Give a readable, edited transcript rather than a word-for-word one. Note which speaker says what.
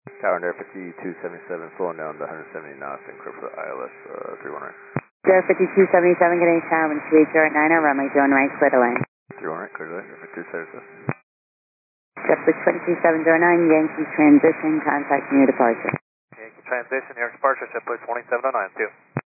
Speaker 1: Tower Air 5277, slowing down to 170 knots and clear for the ILS 318.
Speaker 2: Air 5277, getting tower 2809, runway 09, clear to land.
Speaker 1: 318, clear to land, Air 5277.
Speaker 2: JetBlue 22709, Yankee transition, contacting your departure.
Speaker 3: Yankee transition, your departure, JetBlue 2709, 2.